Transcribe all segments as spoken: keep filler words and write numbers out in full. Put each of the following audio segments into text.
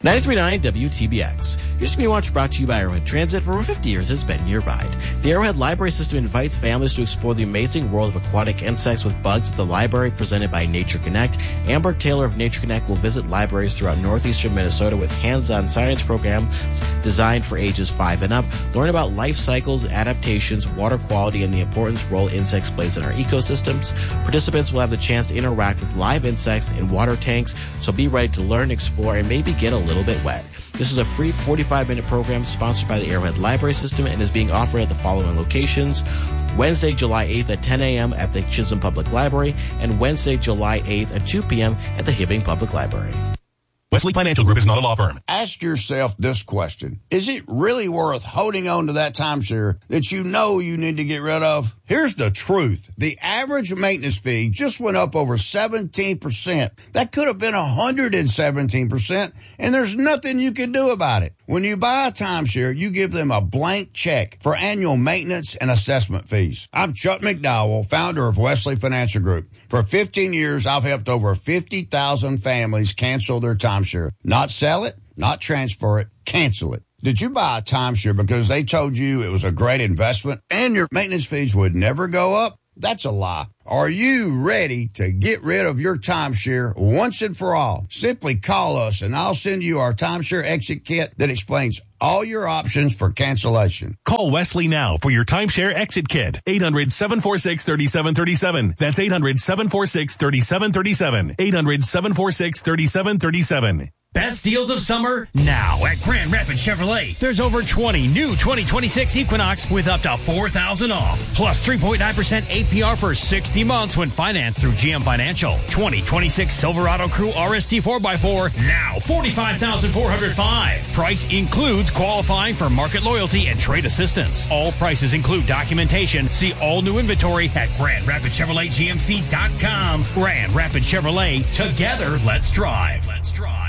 ninety-three point nine W T B X. Here's Community Watch brought to you by Arrowhead Transit. For over fifty years, it's been your ride. The Arrowhead Library System invites families to explore the amazing world of aquatic insects with bugs at the library, presented by Nature Connect. Amber Taylor of Nature Connect will visit libraries throughout northeastern Minnesota with hands-on science programs designed for ages five and up. Learn about life cycles, adaptations, water quality, and the important role insects plays in our ecosystems. Participants will have the chance to interact with live insects in water tanks, so be ready to learn, explore, and maybe get a little little bit wet. This is a free forty-five minute program sponsored by the Arrowhead Library System and is being offered at the following locations: Wednesday, July eighth at ten a.m. at the Chisholm Public Library and Wednesday, July eighth at two p.m. at the Hibbing Public Library. Wesley Financial Group is not a law firm. Ask yourself this question. Is it really worth holding on to that timeshare that you know you need to get rid of? Here's the truth. The average maintenance fee just went up over seventeen percent. That could have been one hundred seventeen percent, and there's nothing you can do about it. When you buy a timeshare, you give them a blank check for annual maintenance and assessment fees. I'm Chuck McDowell, founder of Wesley Financial Group. For fifteen years, I've helped over fifty thousand families cancel their timeshare. Not sell it, not transfer it, cancel it. Did you buy a timeshare because they told you it was a great investment and your maintenance fees would never go up? That's a lie. Are you ready to get rid of your timeshare once and for all? Simply call us and I'll send you our timeshare exit kit that explains all your options for cancellation. Call Wesley now for your timeshare exit kit. eight hundred, seven four six, three seven three seven. That's eight hundred, seven four six, three seven three seven. eight hundred, seven four six, three seven three seven. Best deals of summer now at Grand Rapids Chevrolet. There's over twenty new twenty twenty-six Equinox with up to four thousand dollars off. Plus three point nine percent A P R for sixty months when financed through G M Financial. twenty twenty-six Silverado Crew R S T four by four, now forty-five thousand four hundred five dollars. Price includes qualifying for market loyalty and trade assistance. All prices include documentation. See all new inventory at Grand Rapids Chevrolet G M C dot com. Grand Rapids Chevrolet. Together, let's drive. Let's drive.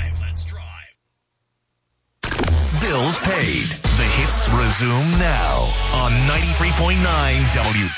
Bills paid. The hits resume now on ninety-three point nine W